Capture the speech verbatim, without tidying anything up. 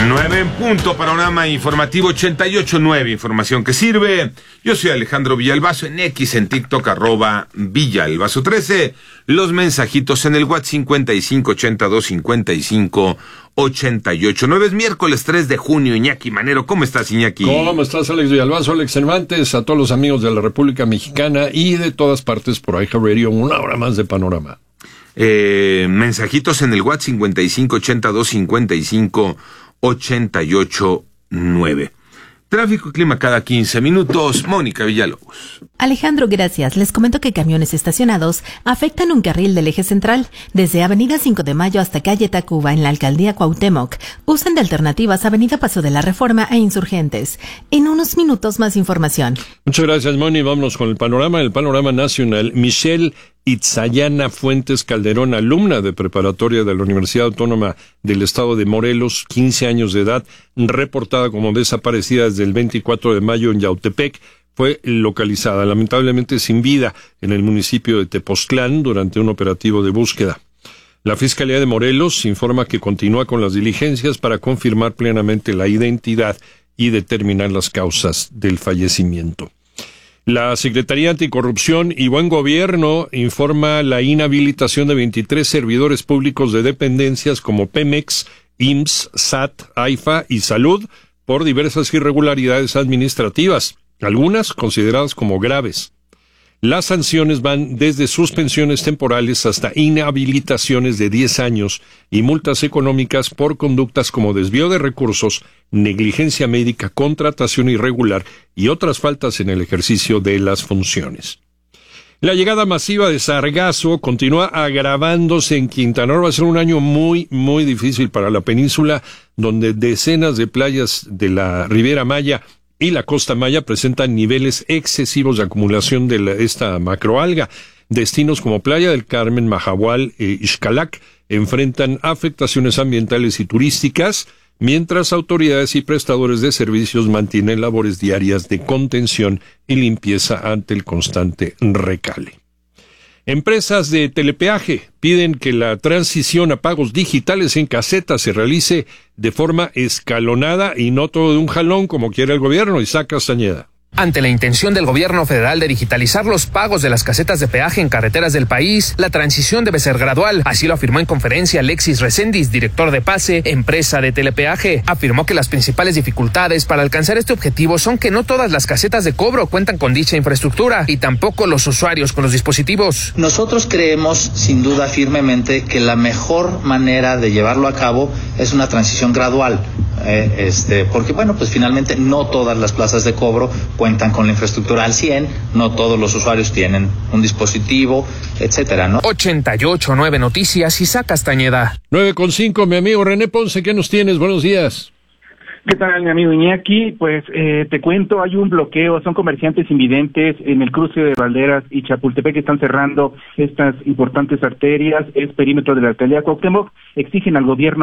Nueve en punto, panorama informativo ochenta y ocho nueve, información que sirve. Yo soy Alejandro Villalbazo, en X, en TikTok, arroba Villalbazo trece. Los mensajitos en el WhatsApp cincuenta y cinco ochenta y dos cincuenta y cinco ochenta y ocho nueve. Es miércoles tres de junio, Iñaki Manero. ¿Cómo estás, Iñaki? ¿Cómo estás, Alex Villalbazo, Alex Cervantes? A todos los amigos de la República Mexicana y de todas partes por iHeartRadio, una hora más de panorama. Eh, mensajitos en el WhatsApp cincuenta y cinco ochenta y dos cincuenta y cinco ochenta y ocho nueve. Tráfico y clima cada quince minutos. Mónica Villalobos. Alejandro, gracias. Les comento que camiones estacionados afectan un carril del eje central desde Avenida cinco de Mayo hasta Calle Tacuba en la Alcaldía Cuauhtémoc. Usan de alternativas Avenida Paso de la Reforma e Insurgentes. En unos minutos más información. Muchas gracias, Moni. Vámonos con el panorama. El panorama nacional. Michelle Itzayana Fuentes Calderón, alumna de preparatoria de la Universidad Autónoma del Estado de Morelos, quince años de edad, reportada como desaparecida desde el veinticuatro de mayo en Yautepec, fue localizada, lamentablemente sin vida, en el municipio de Tepoztlán durante un operativo de búsqueda. La Fiscalía de Morelos informa que continúa con las diligencias para confirmar plenamente la identidad y determinar las causas del fallecimiento. La Secretaría Anticorrupción y Buen Gobierno informa la inhabilitación de veintitrés servidores públicos de dependencias como Pemex, I M S S, S A T, AIFA y Salud por diversas irregularidades administrativas, algunas consideradas como graves. Las sanciones van desde suspensiones temporales hasta inhabilitaciones de diez años y multas económicas por conductas como desvío de recursos, negligencia médica, contratación irregular y otras faltas en el ejercicio de las funciones. La llegada masiva de sargazo continúa agravándose en Quintana Roo. Va a ser un año muy, muy difícil para la península, donde decenas de playas de la Riviera Maya y la Costa Maya presentan niveles excesivos de acumulación de la, esta macroalga. Destinos como Playa del Carmen, Mahahual e Xcalac enfrentan afectaciones ambientales y turísticas, mientras autoridades y prestadores de servicios mantienen labores diarias de contención y limpieza ante el constante recale. Empresas de telepeaje piden que la transición a pagos digitales en casetas se realice de forma escalonada y no todo de un jalón como quiere el gobierno. Isaac Castañeda. Ante la intención del gobierno federal de digitalizar los pagos de las casetas de peaje en carreteras del país, la transición debe ser gradual. Así lo afirmó en conferencia Alexis Reséndiz, director de PASE, empresa de telepeaje. Afirmó que las principales dificultades para alcanzar este objetivo son que no todas las casetas de cobro cuentan con dicha infraestructura y tampoco los usuarios con los dispositivos. Nosotros creemos, sin duda, firmemente que la mejor manera de llevarlo a cabo es una transición gradual. Eh, este, porque bueno, pues finalmente no todas las plazas de cobro cuentan con la infraestructura al cien, no todos los usuarios tienen un dispositivo, etcétera, ¿no? ochenta y ocho nueve Noticias, Isaac Castañeda. nueve con cinco, mi amigo René Ponce, ¿qué nos tienes? Buenos días. ¿Qué tal, mi amigo Iñaki? Pues eh, te cuento, hay un bloqueo, son comerciantes invidentes en el cruce de Valderas y Chapultepec que están cerrando estas importantes arterias, es perímetro de la alcaldía Cuauhtémoc, exigen al gobierno